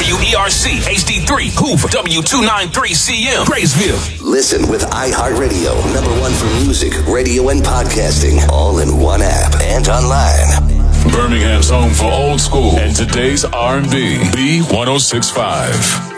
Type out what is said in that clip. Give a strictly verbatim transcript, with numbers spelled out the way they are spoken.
W E R C, H D three, Hoover, W two ninety-three C M, Graysville. Listen with iHeartRadio, number one for music, radio, and podcasting, all in one app and online. Birmingham's home for old school and today's R and B. B one oh six point five.